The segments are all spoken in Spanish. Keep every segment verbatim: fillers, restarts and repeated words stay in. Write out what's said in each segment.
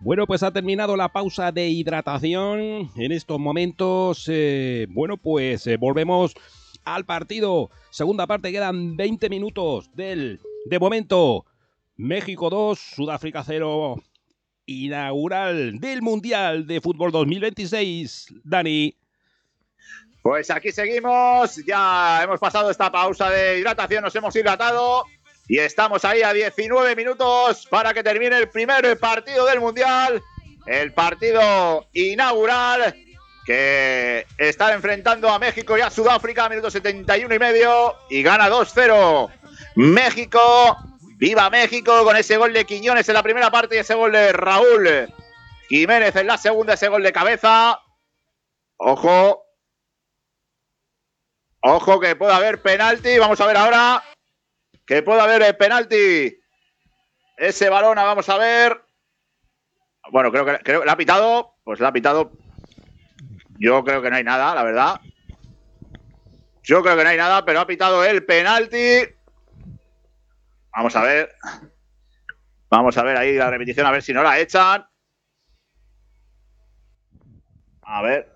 Bueno, pues ha terminado la pausa de hidratación. En estos momentos, eh, bueno, pues eh, volvemos al partido. Segunda parte, quedan veinte minutos del, de momento, México dos, Sudáfrica cero, inaugural del Mundial de Fútbol dos mil veintiséis. Dani. Pues aquí seguimos, ya hemos pasado esta pausa de hidratación, nos hemos hidratado y estamos ahí a diecinueve minutos para que termine el primer partido del Mundial, el partido inaugural que está enfrentando a México y a Sudáfrica, minuto setenta y uno y medio, y gana dos cero México. ¡Viva México! Con ese gol de Quiñones en la primera parte y ese gol de Raúl Jiménez en la segunda, ese gol de cabeza. Ojo. Ojo que puede haber penalti. Vamos a ver ahora que puede haber penalti. Ese balón, vamos a ver. Bueno, creo que, creo que le ha pitado. Pues le ha pitado. Yo creo que no hay nada, la verdad. Yo creo que no hay nada, pero ha pitado el penalti. Vamos a ver. Vamos a ver ahí la repetición, a ver si no la echan. A ver.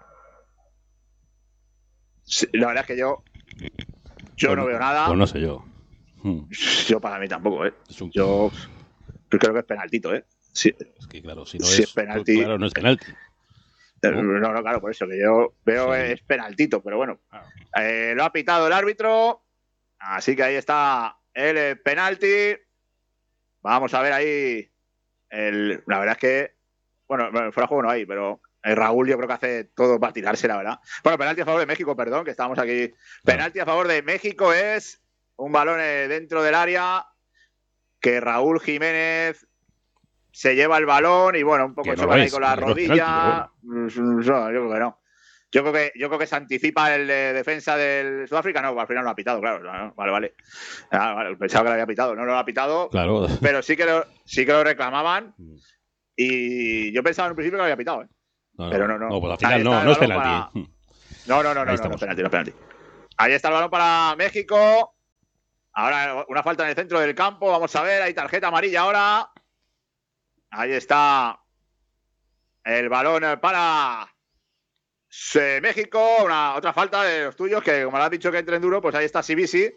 Sí, la verdad es que yo yo Pues no veo nada. Pues no sé yo. Hmm. Yo para mí tampoco, ¿eh? Es un... Yo creo que es penaltito, ¿eh? Sí. Es que claro, si no si es, es penalti. Claro, no es penalti. No, no, no claro, por eso que yo veo sí. Es penaltito, pero bueno. Eh, lo ha pitado el árbitro. Así que ahí está el penalti. Vamos a ver ahí. El, la verdad es que, bueno, fuera de juego no hay, pero el Raúl yo creo que hace todo para tirarse, la verdad. Bueno, penalti a favor de México, perdón, que estábamos aquí. Penalti a favor de México es un balón dentro del área que Raúl Jiménez se lleva el balón y bueno, un poco choca no ahí con la rodilla. Penalti, bueno. Yo creo que no. Yo creo que, yo creo que se anticipa el de defensa del Sudáfrica. No, al final no lo ha pitado, claro. No, vale, vale. Ah, vale. Pensaba que lo había pitado. No lo ha pitado. Claro. Pero sí que lo, sí que lo reclamaban. Y yo pensaba en un principio que lo había pitado, ¿eh? No, no, pero no, no. No, pues al final no, no es penalti. Para... No, no, no, no, no, no es penalti, no es penalti. Ahí está el balón para México. Ahora una falta en el centro del campo. Vamos a ver, hay tarjeta amarilla ahora. Ahí está el balón para México. Una, otra falta de los tuyos, que como le has dicho que entre en duro, pues ahí está Sibisi.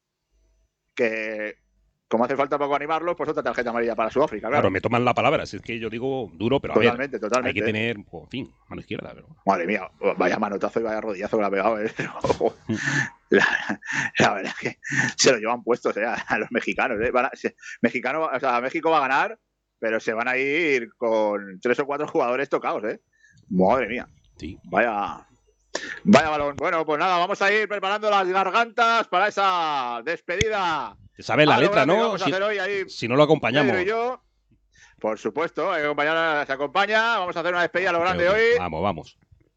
Que como hace falta poco animarlos, pues otra tarjeta amarilla para Sudáfrica. Claro, claro me toman la palabra. Si es que yo digo duro, pero totalmente, a ver, totalmente. hay que tener, pues, en fin, mano izquierda. Pero... Madre mía, vaya manotazo y vaya rodillazo que le ha pegado, ¿eh? la, la verdad es que se lo llevan puestos, ¿eh? A los mexicanos, ¿eh? Van a, se, mexicano, o sea, México va a ganar, pero se van a ir con tres o cuatro jugadores tocados, ¿eh? Madre mía. Sí. Vaya, vaya balón. Bueno, pues nada, vamos a ir preparando las gargantas para esa despedida. Te sabes la letra, ¿no? Si, ahí, si no lo acompañamos. Pedro y yo, por supuesto, hay que acompañar, se acompaña. Vamos a hacer una despedida a lo grande okay, okay. hoy. Vamos, vamos.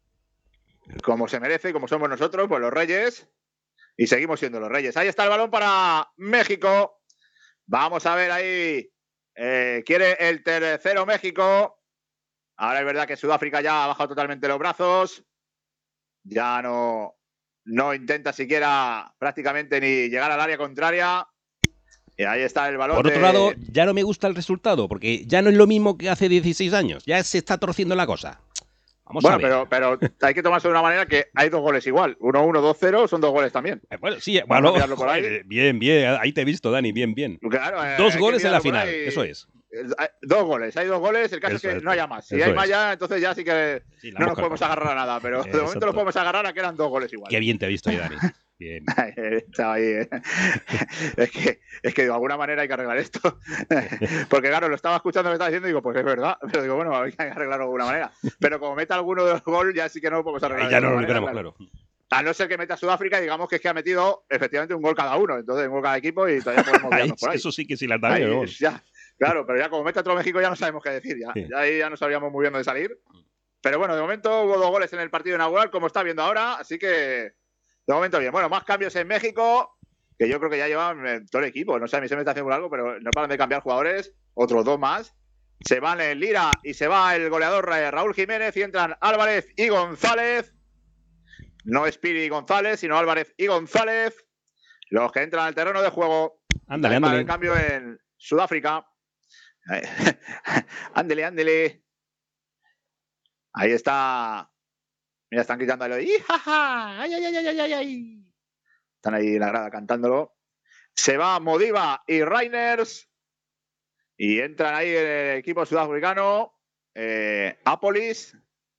Como se merece y como somos nosotros, pues los reyes. Y seguimos siendo los reyes. Ahí está el balón para México. Vamos a ver ahí. Eh, quiere el tercero México. Ahora es verdad que Sudáfrica ya ha bajado totalmente los brazos. Ya no, no intenta siquiera prácticamente ni llegar al área contraria. Y ahí está el balón. Por otro de... lado, ya no me gusta el resultado, porque ya no es lo mismo que hace dieciséis años. Ya se está torciendo la cosa. Vamos bueno, a ver. Pero, pero hay que tomarse de una manera que hay dos goles igual. uno uno, dos cero, son dos goles también. Eh, bueno, sí, bueno, por ahí. Bien, bien. Ahí te he visto, Dani, bien, bien. Claro, eh, dos goles en la final, eso es. Dos goles, hay dos goles, el caso eso es que es, no haya más. Si hay más ya, entonces ya sí que sí, no nos podemos agarrar a nada, pero de momento nos podemos agarrar a que eran dos goles igual. Qué bien te he visto ahí, Dani. Bien. Estaba ahí, ¿eh? es, que, es que de alguna manera hay que arreglar esto. Porque claro, lo estaba escuchando, me estaba diciendo y digo, pues es verdad. Pero digo, bueno, hay que arreglarlo de alguna manera. Pero como meta alguno de los goles, ya sí que no lo podemos arreglar. Ahí ya no lo recuperamos, claro. claro. A no ser que meta Sudáfrica, digamos que es que ha metido efectivamente un gol cada uno. Entonces, un gol cada equipo y todavía podemos guiarnos por ahí. Eso sí que sí la da bien. Claro, pero ya como mete otro México ya no sabemos qué decir. Ya, sí. ya ahí ya no sabíamos muy bien dónde salir. Pero bueno, de momento hubo dos goles en el partido inaugural, como está viendo ahora. Así que, de momento bien. Bueno, más cambios en México, que yo creo que ya llevan todo el equipo. No sé, a mí se me está haciendo algo, pero no paran de cambiar jugadores. Otros dos más. Se van el Lira y se va el goleador Raúl Jiménez y entran Álvarez y González. No es Piri y González, sino Álvarez y González. Los que entran al terreno de juego. Ándale, ándale. El cambio en Sudáfrica. Ándele, ándele. Ahí está. Mira, están gritando ahí. ¡Ay, ay, ay, ay, ay, ay! Están ahí en la grada cantándolo. Se va Modiva y Reiners. Y entran ahí el equipo sudafricano. Eh, Apolis.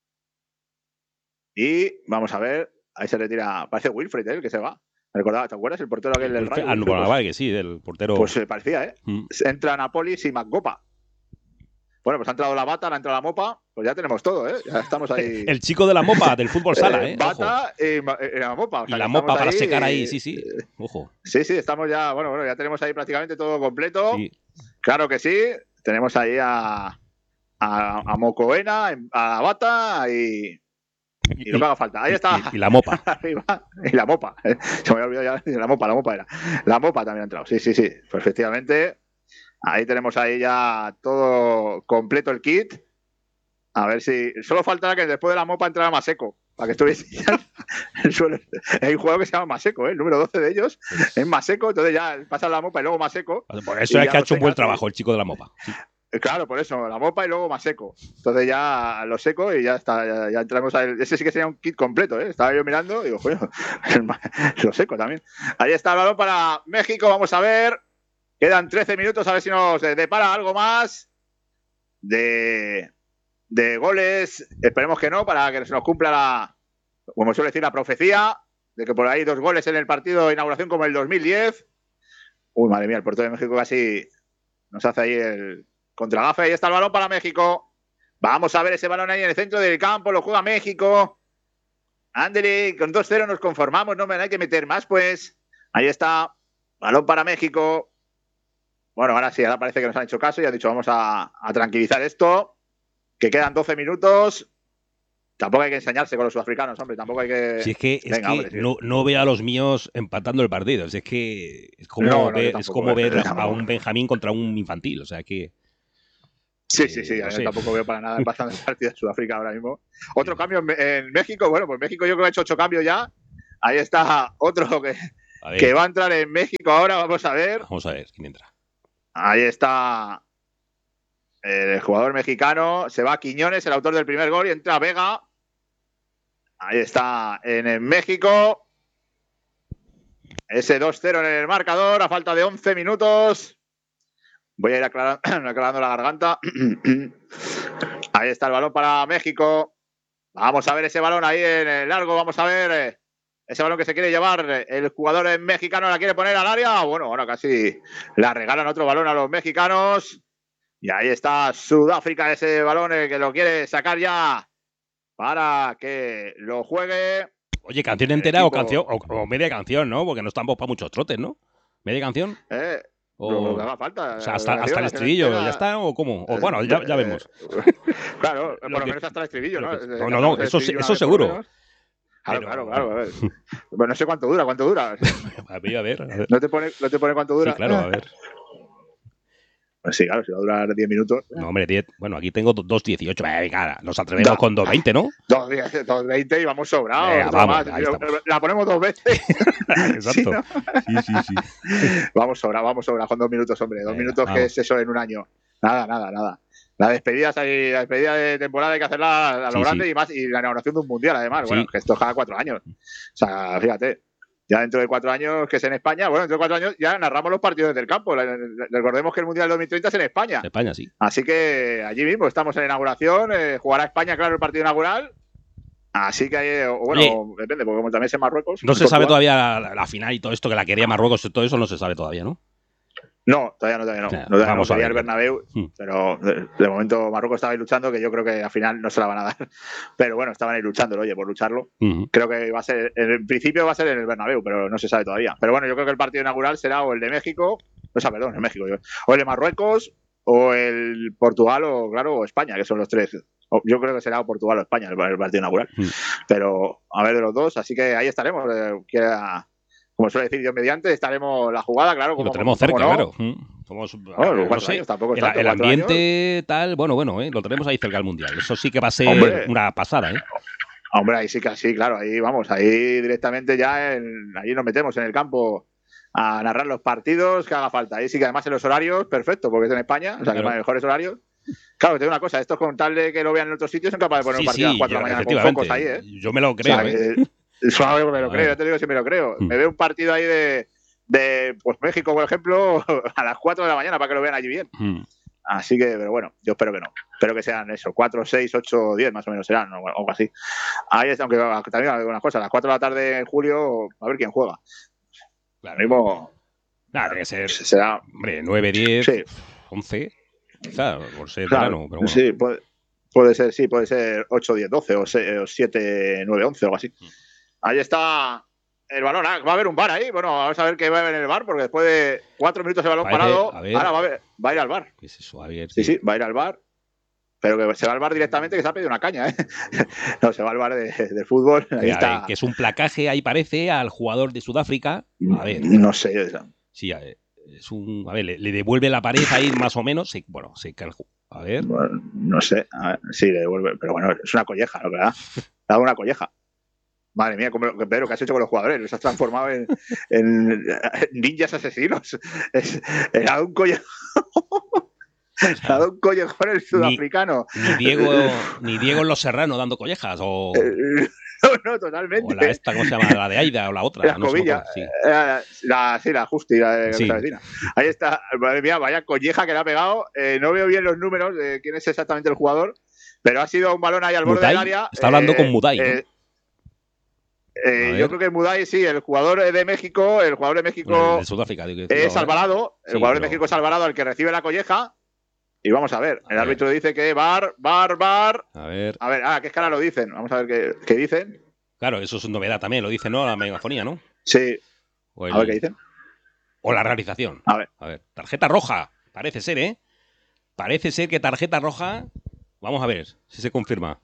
Y vamos a ver. Ahí se retira. Parece Wilfred, ¿eh? El que se va. Me recordaba, ¿te acuerdas? El portero aquel del Rayo. Ah, no, pues, vale, que sí, del portero. Pues se parecía, ¿eh? Mm. Entran Apolis y McGopa. Bueno, pues ha entrado la Bata, ha entrado la Mopa, pues ya tenemos todo, ¿eh? Ya estamos ahí. El chico de la Mopa, del fútbol sala, ¿eh? Bata y, y la Mopa. O sea, y la Mopa para ahí, secar ahí, sí, sí. Ojo. Sí, sí, estamos ya, bueno, bueno, ya tenemos ahí prácticamente todo completo. Sí. Claro que sí. Tenemos ahí a, a, a Mocoena, a la Bata y, y lo que haga falta. Ahí y, está. Y, y la Mopa. Arriba. Y la Mopa. Se me había olvidado ya. La Mopa, la Mopa era. La Mopa también ha entrado. Sí, sí, sí. Pues efectivamente. Ahí tenemos ahí ya todo completo el kit. A ver si... Solo faltará que después de la Mopa entrara Maseco. Para que estuviese ya el suelo. Hay un jugador que se llama Maseco, ¿eh? El número doce de ellos es Maseco. Entonces ya pasa la Mopa y luego Maseco. Por eso es que ha hecho un buen trabajo el chico de la Mopa. Sí. Claro, por eso. La Mopa y luego Maseco. Entonces ya lo seco y ya está. Ya, ya entramos a... Ese sí que sería un kit completo, ¿eh? Estaba yo mirando y digo, joder, lo seco también. Ahí está el balón para México. Vamos a ver... Quedan trece minutos, a ver si nos depara algo más de, de goles. Esperemos que no, para que se nos cumpla la, como suele decir, la profecía de que por ahí dos goles en el partido de inauguración como el dos mil diez. Uy, madre mía, el portero de México casi nos hace ahí el contragafe. Ahí está el balón para México. Vamos a ver ese balón ahí en el centro del campo, lo juega México. Ándele, con dos cero nos conformamos, no me hay que meter más, pues. Ahí está, balón para México. Bueno, ahora sí, ahora parece que nos han hecho caso y han dicho vamos a, a tranquilizar esto, que quedan doce minutos. Tampoco hay que enseñarse con los sudafricanos, hombre, tampoco hay que... Si es que, Venga, es que hombre, no, no veo a los míos empatando el partido, si es que es como no, no, ver, es como ver a un Benjamín contra un infantil, o sea que... Sí, sí, sí, no yo tampoco veo para nada empatando el partido de Sudáfrica ahora mismo. Otro cambio en, en México, bueno, pues México yo creo que ha hecho ocho cambios ya. Ahí está otro que, que va a entrar en México ahora, vamos a ver. Vamos a ver quién entra. Ahí está el jugador mexicano. Se va Quiñones, el autor del primer gol, y entra Vega. Ahí está en el México. Ese dos cero en el marcador a falta de once minutos. Voy a ir aclarando, aclarando la garganta. Ahí está el balón para México. Vamos a ver ese balón ahí en el largo. Vamos a ver ese balón que se quiere llevar. El jugador mexicano la quiere poner al área. Bueno, ahora casi la regalan otro balón a los mexicanos. Y ahí está Sudáfrica, ese balón que lo quiere sacar ya para que lo juegue. Oye, ¿canción entera equipo... o canción o, o media canción, no? Porque no estamos para muchos trotes, ¿no? ¿Media canción? Eh, o... lo que haga falta. O sea, hasta, hasta el estribillo, entera... ¿ya está? ¿O cómo? O bueno, ya, ya vemos. Claro, por lo, lo menos hasta el estribillo, ¿no? Que... No, no, no, eso, eso seguro. Claro, Pero... claro, claro. A ver. Bueno, no sé cuánto dura, cuánto dura. A ver, a ver. A ver. ¿No, te pone, ¿No te pone cuánto dura? Sí, claro, a ver. Pues sí, claro, si va a durar diez minutos. No, hombre, diez. Bueno, aquí tengo dos dieciocho. Venga, nos atrevemos no. con dos veinte, ¿no? dos veinte y vamos sobrados. Venga, vamos, ahí la ponemos dos veces. Exacto. ¿Sí, no? sí, sí, sí. Vamos sobrados, vamos sobrados con dos minutos, hombre. Dos Venga, minutos, vamos. ¿Qué es eso en un año? Nada, nada, nada. La despedida, la despedida de temporada hay que hacerla a lo sí, grande sí. y más. Y la inauguración de un mundial, además. Sí. Bueno, que esto es cada cuatro años. O sea, fíjate. Ya dentro de cuatro años, que es en España, bueno, dentro de cuatro años ya narramos los partidos del campo. Recordemos que el Mundial dos mil treinta es en España. En España, sí. Así que allí mismo estamos en la inauguración. Eh, jugará España, claro, el partido inaugural. Así que, eh, bueno, Oye, depende, porque como también es en Marruecos. No se sabe todavía la, la final y todo esto, que la quería Marruecos, todo eso no se sabe todavía, ¿no? No, todavía no, todavía no. Yeah, no todavía vamos no a ver. el Bernabéu, hmm. pero de, de momento Marruecos estaba ahí luchando, que yo creo que al final no se la van a dar. Pero bueno, estaban ahí luchando, oye, por lucharlo. Uh-huh. Creo que va a ser, en principio va a ser en el Bernabéu, pero no se sabe todavía. Pero bueno, yo creo que el partido inaugural será o el de México, o sea, perdón, el México, yo, o el de Marruecos, o el Portugal, o claro, o España, que son los tres. Yo creo que será o Portugal o España el, el partido inaugural. Uh-huh. Pero a ver de los dos, así que ahí estaremos. Eh, quiera, como suele decir Dios mediante, estaremos la jugada, claro. Como, lo tenemos cerca, no. claro. Somos, no, no sé, años, tampoco el, tanto, el ambiente años. Tal, bueno, bueno, ¿eh? Lo tenemos ahí cerca del Mundial. Eso sí que va a ser Hombre. una pasada, ¿eh? Hombre, ahí sí que sí, claro, ahí vamos, ahí directamente ya, en, ahí nos metemos en el campo a narrar los partidos que haga falta. Ahí sí que además en los horarios, perfecto, porque es en España, o sea, claro. que mejores horarios. Claro, te digo una cosa, estos con tal de que lo vean en otros sitios son capaces de poner sí, un partido sí, a las cuatro de la mañana con focos ahí, ¿eh? Yo me lo creo, o sea, ¿eh? Que, suave, me lo creo, yo te digo si me lo creo. Mm. Me veo un partido ahí de, de pues México, por ejemplo, a las cuatro de la mañana para que lo vean allí bien. Mm. Así que, pero bueno, yo espero que no. Espero que sean eso, cuatro, seis, ocho, diez más o menos serán, o algo así. Ahí está, aunque también hay algunas cosas. A las cuatro de la tarde en julio, a ver quién juega. Claro. Mismo. Nada, tiene que ser. Será. Hombre, nueve, diez, sí. once. Quizá, por ser claro, verano, pero bueno. Sí, puede, puede ser, sí, puede ser ocho, diez, doce o siete, nueve, once o algo así. Mm. Ahí está. El balón, ah, va a haber un bar ahí. Bueno, vamos a ver qué va a haber en el bar, porque después de cuatro minutos el balón Parece, parado, ahora va a, ver, va a ir al bar. ¿Qué es eso, Javier? Sí, sí, va a ir al bar. Pero que se va al bar directamente, que se ha pedido una caña, ¿eh? No, se va al bar de, de fútbol. Ahí que, está. Ver, que es un placaje, ahí parece, al jugador de Sudáfrica. A ver. No sé. Eso. Sí, a ver, es un. A ver, le, le devuelve la pared ahí más o menos. Sí, bueno, sí, a ver. Bueno, no sé. A ver, sí, le devuelve. Pero bueno, es una colleja, ¿no? ¿Verdad? Le ha dado una colleja. Madre mía, Pedro, ¿qué has hecho con los jugadores? Los has transformado en, en ninjas asesinos. Es, ha dado un collejón. Ha dado un collejón el sudafricano. Ni, ni, Diego, ni Diego en Los Serrano dando collejas. O, no, no, totalmente. O la esta, ¿cómo se llama? La de Aida o la otra. La escobilla. No sé, sí. La, la, sí, la Justi, la de sí. vecina. Ahí está. Madre mía, vaya colleja que le ha pegado. Eh, no veo bien los números de quién es exactamente el jugador, pero ha sido un balón ahí al Mutai, borde del área. Está hablando eh, con Mutai, ¿no? eh, Eh, yo creo que Muday, sí, el jugador de México, el jugador de México bueno, de Sudáfrica, digo, es no, Alvarado, el sí, jugador pero... de México es Alvarado, el que recibe la colleja. Y vamos a ver, a el ver. árbitro dice que bar, bar, bar. A ver. A ver, ah, ¿qué escala lo dicen? Vamos a ver qué, qué dicen. Claro, eso es novedad también, lo dice, ¿no? La megafonía, ¿no? Sí. O el... A ver qué dicen. O la realización. A ver. A ver, tarjeta roja. Parece ser, ¿eh? Parece ser que tarjeta roja. Vamos a ver si se confirma.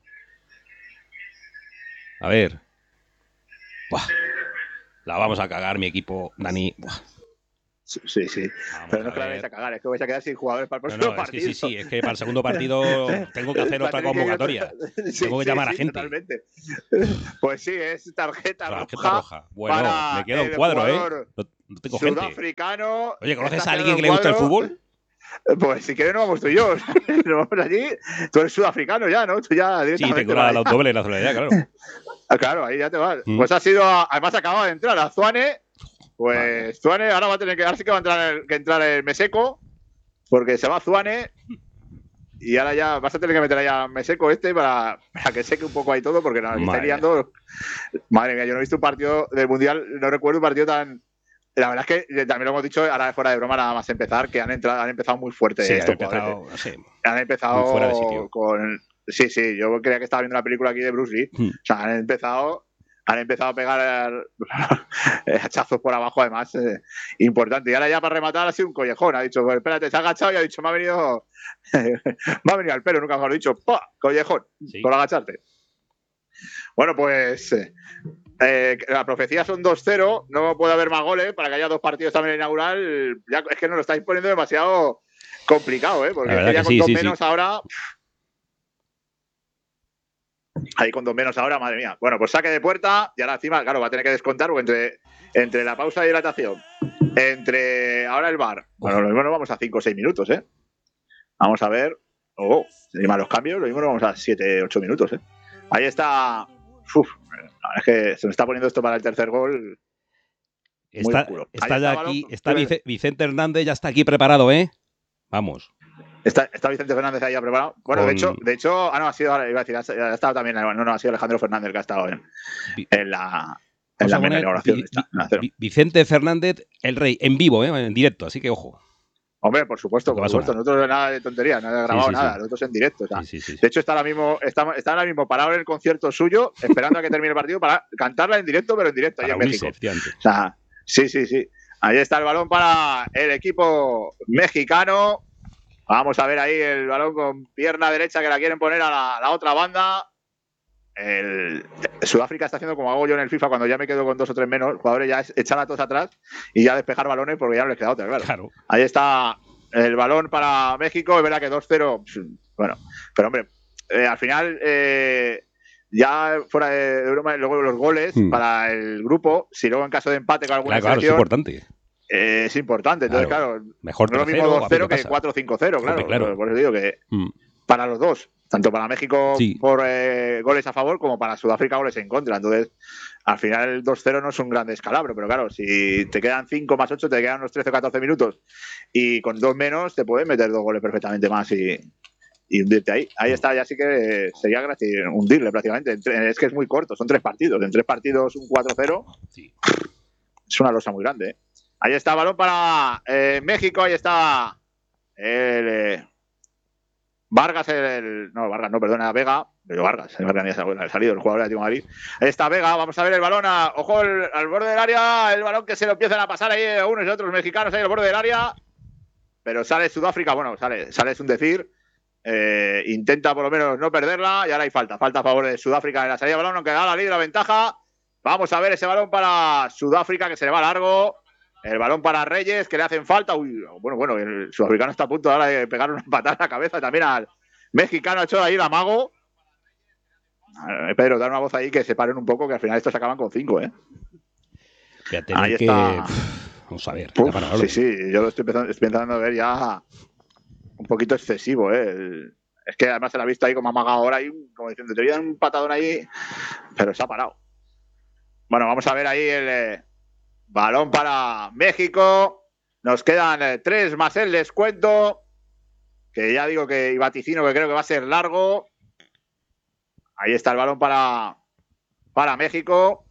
A ver. Buah. La vamos a cagar, mi equipo, Dani. Buah. Sí, sí. sí. Pero no es que la vais a cagar, es que vais a quedar sin jugadores para el próximo no, no, partido. Es que sí, sí, es que para el segundo partido tengo que hacer otra convocatoria. Que sí, tengo que sí, llamar sí, a gente. Totalmente. Pues sí, es tarjeta, tarjeta roja. roja. Bueno, me queda un cuadro, ¿eh? No, no tengo gente. Sudafricano. Oye, ¿conoces a alguien que le gusta el fútbol? Pues si quieres no vamos tú y yo. Nos vamos allí. Tú eres sudafricano ya, ¿no? Tú ya sí, tengo la, la doble nacionalidad, claro. Ah, claro, ahí ya te vas. Mm. Pues ha sido, además acaba de entrar a Zuane. Pues vale. Zuane ahora va a tener que, ahora sí que va a entrar el, que entrar el Meseco, porque se va Zuane y ahora ya vas a tener que meter allá a Meseco este para, para que seque un poco ahí todo, porque no, está liando. Madre mía, yo no he visto un partido del Mundial, no recuerdo un partido tan... La verdad es que también lo hemos dicho, ahora fuera de broma, nada más empezar, que han entrado, han empezado muy fuerte sí, estos han empezado, jugadores. Sí, han empezado muy fuera de sitio. Con... Sí, sí, yo creía que estaba viendo una película aquí de Bruce Lee. Hmm. O sea, han empezado... Han empezado a pegar hachazos por abajo, además, eh, importante. Y ahora ya para rematar ha sido un collejón. Ha dicho, pues espérate, se ha agachado y ha dicho, me ha venido me ha venido al pelo, nunca mejor dicho, ¡pah! Collejón, sí. Por agacharte. Bueno, pues eh, la profecía son dos cero, no puede haber más goles para que haya dos partidos también inaugural. Ya, es que nos lo estáis poniendo demasiado complicado, ¿eh? Porque es que ya que con sí, dos sí, menos sí. ahora... Ahí con dos menos ahora, madre mía. Bueno, pues saque de puerta y ahora encima, claro, va a tener que descontar entre, entre la pausa de hidratación, entre ahora el bar. Bueno, lo mismo nos vamos a cinco o seis minutos, ¿eh? Vamos a ver. Oh, encima los cambios, lo mismo nos vamos a siete, ocho minutos, ¿eh? Ahí está. Uf, es que se me está poniendo esto para el tercer gol. Está, está, está ya aquí, está Vicente Hernández, ya está aquí preparado, ¿eh? Vamos. Está, está Vicente Fernández ahí ya preparado. Bueno, Con... de hecho, de hecho, ah, no, ha sido, iba a decir, ha estado también, no, no, ha sido Alejandro Fernández el que ha estado en, en la, en la inauguración. Vi, vi, vi, Vicente Fernández, el rey, en vivo, ¿eh? En directo, así que ojo. Hombre, por supuesto, por supuesto. Nosotros nada de tontería, nada de grabado, sí, sí, nada. Sí. Nosotros en directo. O sea. sí, sí, sí. De hecho, está ahora mismo, está, está ahora mismo parado en el concierto suyo, esperando a que termine el partido para cantarla en directo, pero en directo ahí en México. O sea, sí, sí, sí. Ahí está el balón para el equipo mexicano. Vamos a ver ahí el balón con pierna derecha que la quieren poner a la, a la otra banda. El, Sudáfrica está haciendo como hago yo en el FIFA cuando ya me quedo con dos o tres menos jugadores, ya es echar a todos atrás y ya despejar balones porque ya no les queda otra, claro. claro. Ahí está el balón para México, es verdad que dos cero, bueno, pero hombre, eh, al final eh, ya fuera de broma, luego los goles hmm. para el grupo, si luego en caso de empate con alguna claro, selección, claro, es importante. eh, es importante. Entonces, claro, claro mejor no es lo mismo dos cero que cuatro cinco cero, claro. claro. Por eso digo que mm. para los dos, tanto para México sí. por eh, goles a favor como para Sudáfrica goles en contra. Entonces, al final el dos cero no es un gran descalabro, pero claro, si te quedan cinco más ocho, te quedan unos trece o catorce minutos y con dos menos te pueden meter dos goles perfectamente más y, y hundirte ahí. Ahí está, ya sí que sería gratis hundirle prácticamente. Es que es muy corto, son tres partidos. En tres partidos un cuatro cero sí. es una losa muy grande. ¿eh? Ahí está, balón para eh, México, ahí está el... Eh, Vargas, el, no, Vargas, no, perdona, Vega, pero Vargas, Vargas ni ha salido, el jugador de Atlético de Madrid. Ahí está Vega, vamos a ver el balón, a, ojo el, al borde del área, el balón que se lo empiezan a pasar ahí unos y otros mexicanos ahí al borde del área, pero sale Sudáfrica, bueno, sale, sale es un decir, eh, intenta por lo menos no perderla y ahora hay falta, falta a favor de Sudáfrica en la salida de balón, aunque da la liga la ventaja. Vamos a ver ese balón para Sudáfrica que se le va largo. El balón para Reyes, que le hacen falta. Uy, bueno, bueno, el sudafricano está a punto ahora de pegar una patada a la cabeza también al mexicano. Ha hecho ahí el amago. Pedro, dar una voz ahí que se paren un poco, que al final estos acaban con cinco, ¿eh? Ahí que... está. Vamos a ver. Uf, sí, sí, yo lo estoy empezando, estoy empezando a ver ya un poquito excesivo, ¿eh? El... Es que además se la ha visto ahí como amagado ahora, ahí, como diciendo, te voy a dar un patadón ahí, pero se ha parado. Bueno, vamos a ver ahí el... Eh... balón para México. Nos quedan eh, tres más el descuento. Que ya digo que y vaticino que creo que va a ser largo. Ahí está el balón para, para México.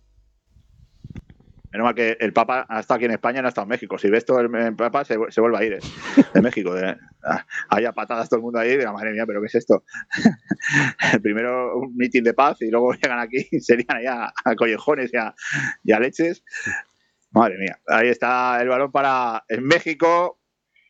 Menos mal que el Papa ha estado aquí en España, no ha estado en México. Si ves todo el, el Papa, se, se vuelve a ir eh, de México. Eh. Hay a patadas todo el mundo ahí. Digo, madre mía, ¿pero qué es esto? Primero un mitin de paz y luego llegan aquí y serían allá a collejones y a, y a leches. Madre mía, ahí está el balón para el México.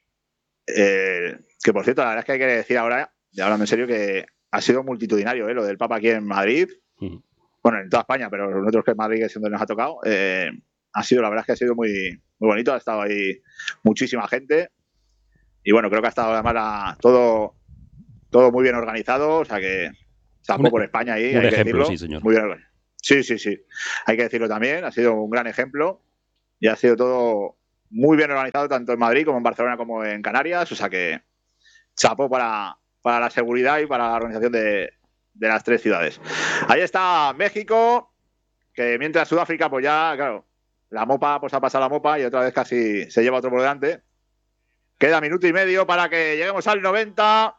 Eh, que por cierto, la verdad es que hay que decir ahora, ya hablando en serio, que ha sido multitudinario, ¿eh? Lo del Papa aquí en Madrid. Mm. Bueno, en toda España, pero nosotros que en Madrid es donde nos ha tocado. Eh, ha sido, la verdad es que ha sido muy, muy bonito. Ha estado ahí muchísima gente. Y bueno, creo que ha estado además la, todo, todo muy bien organizado. O sea que chapó por España ahí. Un hay ejemplo, que decirlo. sí, señor. Muy bien organizado. Sí, sí, sí. Hay que decirlo también. Ha sido un gran ejemplo. Y ha sido todo muy bien organizado, tanto en Madrid como en Barcelona como en Canarias. O sea que chapó para, para la seguridad y para la organización de, de las tres ciudades. Ahí está México, que mientras Sudáfrica, pues ya, claro, la mopa, pues ha pasado la mopa y otra vez casi se lleva otro por delante. Queda minuto y medio para que lleguemos al noventa.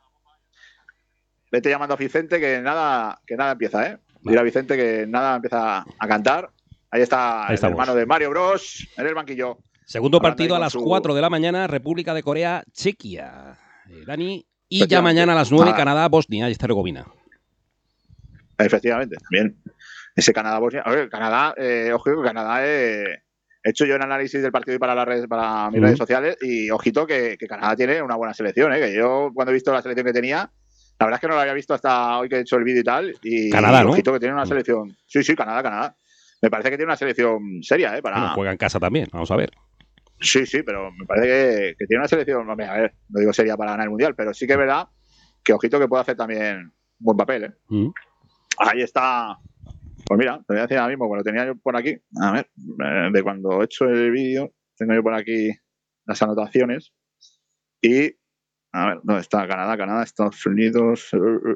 Vete llamando a Vicente que nada, que nada empieza, ¿eh? Dile a Vicente que nada empieza a cantar. Ahí está Ahí el hermano de Mario Bros en el banquillo. Segundo partido a las su... cuatro de la mañana, República de Corea, Chequia. Eh, Dani. Y ya mañana a las nueve, Canadá, Bosnia y Herzegovina. Efectivamente, también. Ese Canadá-Bosnia. A ver, Canadá, eh, ojito que Canadá eh, he hecho yo un análisis del partido y para las redes, para mis mm. redes sociales, y ojito que, que Canadá tiene una buena selección, ¿eh? Que yo cuando he visto la selección que tenía, la verdad es que no la había visto hasta hoy que he hecho el vídeo y tal. Y Canadá, ¿no? Ojito que tiene una selección. Sí, sí, Canadá, Canadá. Me parece que tiene una selección seria, ¿eh? Para... Bueno, juega en casa también, vamos a ver. Sí, sí, pero me parece que, que tiene una selección, a ver, no digo seria para ganar el Mundial, pero sí que es verdad que ojito que puede hacer también un buen papel, ¿eh? Mm. Ahí está. Pues mira, te voy a decir ahora mismo, bueno, tenía yo por aquí, a ver, de cuando he hecho el vídeo, tengo yo por aquí las anotaciones y, a ver, ¿dónde está? Canadá, Canadá, Estados Unidos,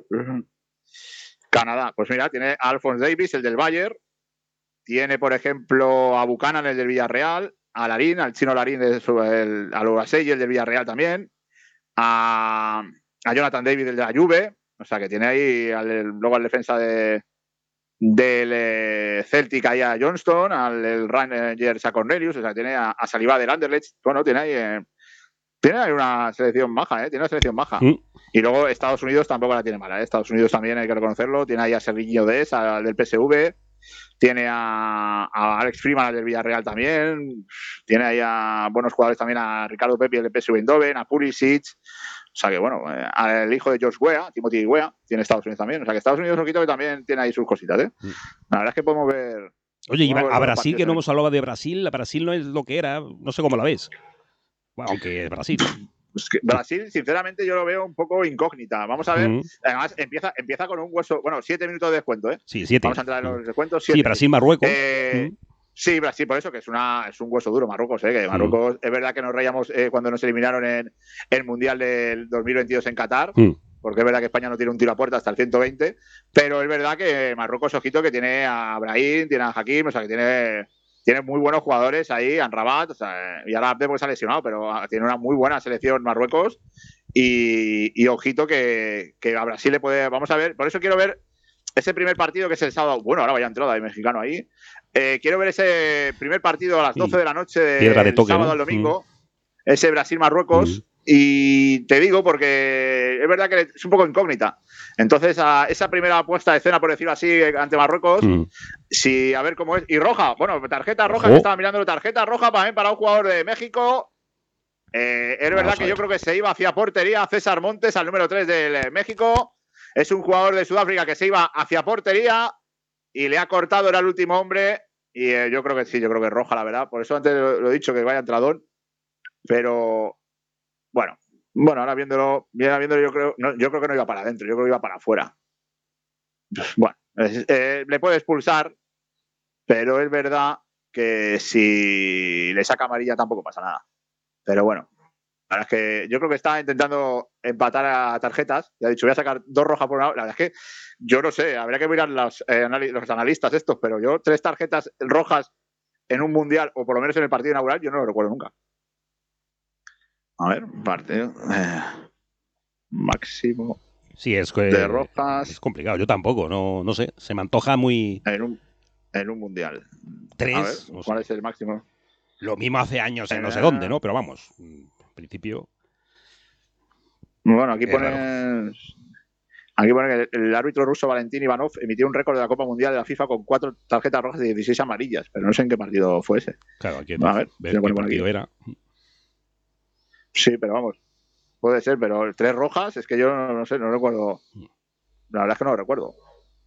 Canadá. Pues mira, tiene a Alphonse Davies, el del Bayern, tiene, por ejemplo, a Buchanan, el del Villarreal, a Larín, al chino Larín, el, el, a Loasey, el del Villarreal también, a, a Jonathan David, el de la Juve, o sea que tiene ahí al, el, luego al defensa de, del eh, Celtic ahí a Johnston, al el Rangers a Cornelius, o sea tiene a, a Saliba del Anderlecht, bueno, tiene ahí, eh, tiene ahí una selección baja, ¿eh? Tiene una selección baja. Mm. Y luego Estados Unidos tampoco la tiene mala, ¿eh? Estados Unidos también hay que reconocerlo, tiene ahí a Serginho Dest, al del P S V, tiene a, a Alex Freeman, al del Villarreal también, tiene ahí a buenos jugadores también, a Ricardo Pepi, el del P S V Eindhoven, a Pulisic. O sea que, bueno, eh, el hijo de George Weah, Timothy Weah, tiene Estados Unidos también. O sea que Estados Unidos, ojito, que también tiene ahí sus cositas, ¿eh? Mm. La verdad es que podemos ver... Oye, y a Brasil, que no hemos hablado de Brasil, Brasil no es lo que era, no sé cómo la ves. Bueno, aunque es Brasil. Pues que Brasil, sinceramente, yo lo veo un poco incógnita. Vamos a ver. Mm. Además, empieza, empieza con un hueso... Bueno, siete minutos de descuento, ¿eh? Sí, siete. Vamos a entrar en los descuentos. Siete. Sí, Brasil-Marruecos. Eh, mm. Sí, Brasil, por eso que es, una, es un hueso duro Marruecos, ¿eh? Que Marruecos, mm. es verdad que nos reíamos eh, cuando nos eliminaron en el Mundial del dos mil veintidós en Qatar, mm. porque es verdad que España no tiene un tiro a puerta hasta el ciento veinte, pero es verdad que Marruecos, ojito, que tiene a Brahim, tiene a Hakim, o sea, que tiene, tiene muy buenos jugadores ahí, Anrabat, o sea, y ahora Abde porque se ha lesionado, pero tiene una muy buena selección Marruecos, y, y ojito que, que a Brasil le puede, vamos a ver, por eso quiero ver ese primer partido que es el sábado, bueno, ahora vaya entrada de mexicano ahí. Eh, quiero ver ese primer partido a las doce de la noche del de toque, sábado ¿no? al domingo, Mm. ese Brasil-Marruecos, mm. y te digo porque es verdad que es un poco incógnita. Entonces, a esa primera puesta de escena, por decirlo así, ante Marruecos, mm. si a ver cómo es. Y roja, bueno, tarjeta roja, que estaba mirando, tarjeta roja también para un jugador de México. Eh, es verdad que yo creo que se iba hacia portería César Montes, al número tres del México. Es un jugador de Sudáfrica que se iba hacia portería y le ha cortado, era el último hombre. Y eh, yo creo que sí, yo creo que es roja, la verdad. Por eso antes lo, lo he dicho, que vaya entradón. Pero, bueno, bueno, ahora viéndolo, viéndolo yo, creo, no, yo creo que no iba para adentro, yo creo que iba para afuera. Bueno, es, eh, le puede expulsar, pero es verdad que si le saca amarilla tampoco pasa nada. Pero bueno. La verdad es que yo creo que está intentando empatar a tarjetas. Ya he dicho, voy a sacar dos rojas por una. La verdad es que yo no sé, habría que mirar los, eh, los analistas estos, pero yo tres tarjetas rojas en un mundial, o por lo menos en el partido inaugural, yo no lo recuerdo nunca. A ver, partido. Eh, máximo. Sí, es que de rojas. Es complicado, yo tampoco, no, no sé. Se me antoja muy. En un, en un mundial. Tres. A ver, no ¿cuál sé. es el máximo? Lo mismo hace años en eh, no sé dónde, ¿no? Pero vamos, en principio. Bueno, aquí pone. Aquí pone que el árbitro ruso Valentín Ivanov emitió un récord de la Copa Mundial de la FIFA con cuatro tarjetas rojas y dieciséis amarillas, pero no sé en qué partido fue ese. Claro, aquí a ver, ver qué partido era. Sí, pero vamos, puede ser, pero tres rojas, es que yo no, no sé, no recuerdo. La verdad es que no lo recuerdo.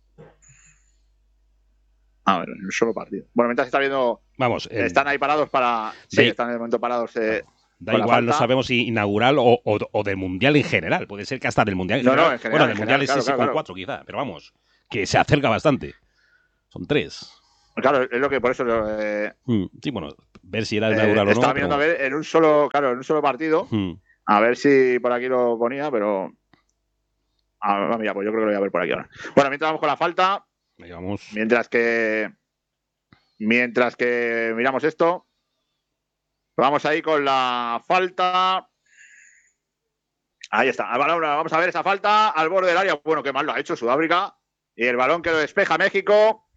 A ver, en un solo partido. Bueno, mientras está viendo. Vamos, el... están ahí parados para. Sí, de... están en el momento parados. Eh, Da igual, no sabemos si inaugural o, o, o del Mundial en general. Puede ser que hasta del Mundial en no, general. No, en general bueno, del en Mundial general, es claro, sí, claro, con claro. cuatro quizá, pero vamos, que se acerca bastante. Son tres. Claro, es lo que por eso. Eh, mm, sí, bueno, ver si era inaugural eh, o no. Estaba mirando pero... a ver en un solo, claro, en un solo partido. Mm. A ver si por aquí lo ponía, pero. Ah, mira, pues yo creo que lo voy a ver por aquí ahora. Bueno, mientras vamos con la falta. Vamos. Mientras que. Mientras que miramos esto. Vamos ahí con la falta. Ahí está. El balón, vamos a ver esa falta al borde del área. Bueno, qué mal lo ha hecho Sudáfrica. Y el balón que lo despeja México.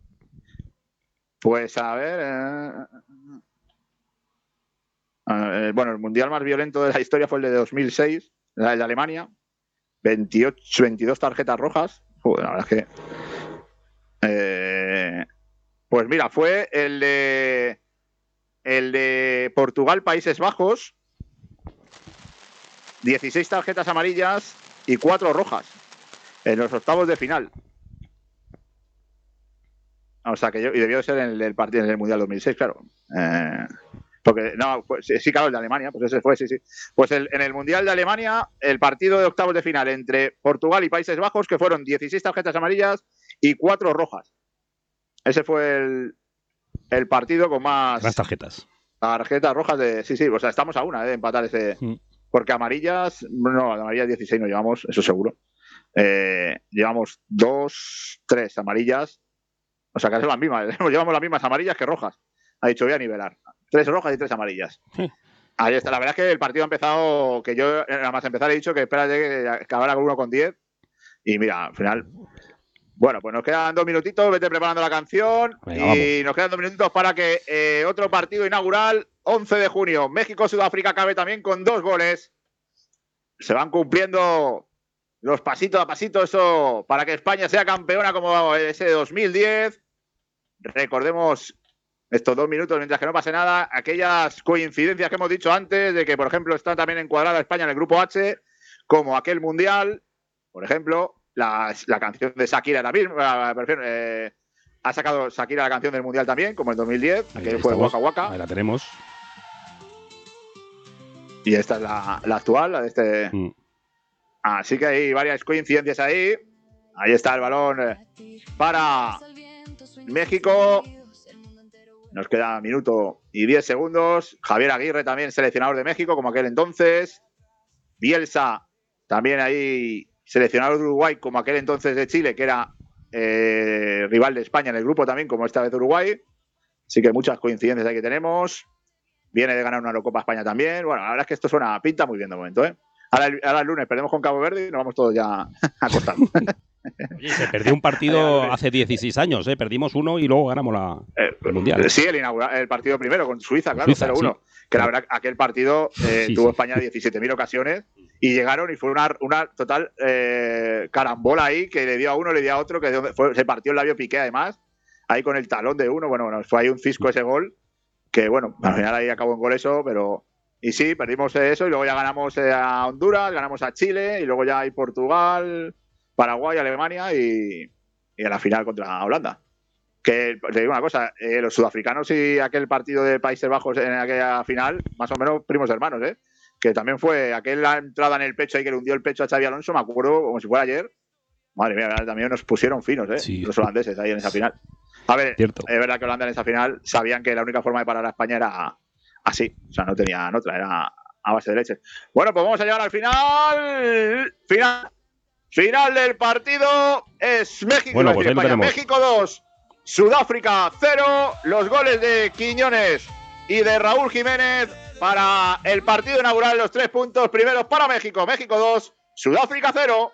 Pues a ver. Eh... Eh, bueno, el mundial más violento de la historia fue el de dos mil seis, el de Alemania. veintiocho, veintidós tarjetas rojas. Joder, la verdad es que. Eh... Pues mira, fue el de. El de Portugal, Países Bajos. dieciséis tarjetas amarillas y cuatro rojas en los octavos de final. O sea que yo, y debió de ser en el, el partido en el Mundial dos mil seis, claro. Eh, porque, no, pues, sí, claro, el de Alemania, pues ese fue, sí, sí. Pues el, en el Mundial de Alemania, el partido de octavos de final entre Portugal y Países Bajos, que fueron dieciséis tarjetas amarillas y cuatro rojas. Ese fue el, el partido con más. Las tarjetas. Tarjetas rojas de. Sí, sí, o sea, estamos a una eh, de empatar ese. Mm. Porque amarillas, no, amarillas dieciséis no llevamos, eso seguro. Eh, llevamos dos, tres amarillas. O sea, que son las mismas. Llevamos las mismas amarillas que rojas. Ha dicho, voy a nivelar. Tres rojas y tres amarillas. Sí. Ahí está. La verdad es que el partido ha empezado, que yo nada más empezar he dicho que espérate que acabara con uno con diez. Y mira, al final. Bueno, pues nos quedan dos minutitos, vete preparando la canción. Venga, y vamos. Nos quedan dos minutitos para que eh, otro partido inaugural, once de junio, México-Sudáfrica, acabe también con dos goles. Se van cumpliendo los pasitos a pasito, eso para que España sea campeona como ese de dos mil diez. Recordemos estos dos minutos, mientras que no pase nada, aquellas coincidencias que hemos dicho antes, de que, por ejemplo, está también encuadrada España en el grupo H, como aquel mundial, por ejemplo. La, la canción de Shakira la misma, prefiero, eh, ha sacado Shakira la canción del Mundial también, como en dos mil diez, ahí que fue Waka Waka. Ahí la tenemos. Y esta es la, la actual, la de este. Mm. Así que hay varias coincidencias ahí. Ahí está el balón para México. Nos queda minuto y diez segundos. Javier Aguirre también seleccionador de México, como aquel entonces. Bielsa también ahí seleccionador de Uruguay, como aquel entonces de Chile, que era eh, rival de España en el grupo también, como esta vez Uruguay. Así que muchas coincidencias ahí que tenemos. Viene de ganar una Eurocopa España también. Bueno, la verdad es que esto suena pinta muy bien de momento, ¿eh? Ahora el, ahora el lunes perdemos con Cabo Verde y nos vamos todos ya acostando. Oye, se perdió un partido hace dieciséis años, ¿eh? Perdimos uno y luego ganamos la, eh, el Mundial. Sí, el, inaugural, el partido primero con Suiza, claro, cero uno. Sí. Que la verdad, aquel partido eh, sí, tuvo sí. España diecisiete mil ocasiones y llegaron y fue una, una total eh, carambola ahí que le dio a uno, le dio a otro, que fue, se partió el labio Piqué además, ahí con el talón de uno. Bueno, bueno, fue ahí un cisco ese gol, que bueno, al final ahí acabó en gol eso, pero... Y sí, perdimos eso y luego ya ganamos a Honduras, ganamos a Chile y luego ya hay Portugal, Paraguay, Alemania y, y en la final contra Holanda. Que te digo una cosa, eh, los sudafricanos y aquel partido de Países Bajos en aquella final, más o menos primos hermanos, ¿eh? Que también fue aquella entrada en el pecho ahí que le hundió el pecho a Xabi Alonso, me acuerdo como si fuera ayer. Madre mía, también nos pusieron finos, ¿eh? Sí. Los holandeses ahí en esa final. A ver, Cierto. Es verdad que Holanda en esa final sabían que la única forma de parar a España era así, o sea, no tenían otra, era a base de leche. Bueno, pues vamos a llegar al final. Final. Final del partido es México. Bueno, pues España. México dos, Sudáfrica cero. Los goles de Quiñones y de Raúl Jiménez para el partido inaugural. Los tres puntos primeros para México. México dos, Sudáfrica cero.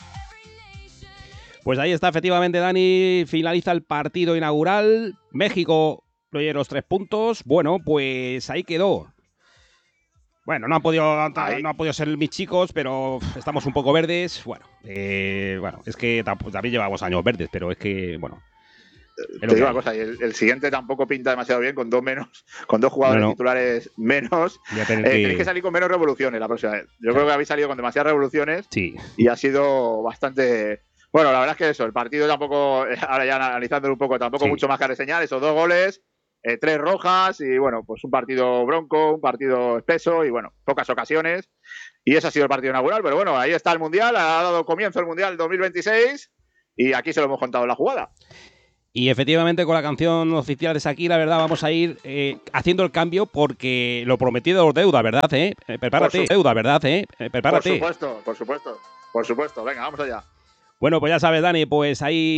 Pues ahí está, efectivamente, Dani. Finaliza el partido inaugural. México oye, los tres puntos. Bueno, pues ahí quedó. Bueno, no han podido, no han podido ser mis chicos, pero estamos un poco verdes. Bueno, eh, bueno, es que también llevamos años verdes, pero es que, bueno. Te digo una cosa, y el, el siguiente tampoco pinta demasiado bien, con dos menos, con dos jugadores no, no. titulares menos. Eh, que... Tenéis que salir con menos revoluciones la próxima vez. Yo claro. creo que habéis salido con demasiadas revoluciones sí. y ha sido bastante. Bueno, la verdad es que eso, el partido tampoco, ahora ya analizándolo un poco, tampoco sí. mucho más que reseñar, esos dos goles. Eh, tres rojas y bueno, pues un partido bronco, un partido espeso y bueno, pocas ocasiones y ese ha sido el partido inaugural, pero bueno, ahí está el Mundial, ha dado comienzo el Mundial dos mil veintiséis y aquí se lo hemos contado en la jugada. Y efectivamente con la canción oficial de Shakira, ¿verdad? Vamos a ir eh, haciendo el cambio porque lo prometido es deuda, ¿verdad? ¿Eh? Eh, prepárate, deuda, ¿verdad? ¿Eh? Eh, prepárate. Por supuesto, por supuesto, por supuesto, venga, vamos allá. Bueno, pues ya sabes, Dani, pues ahí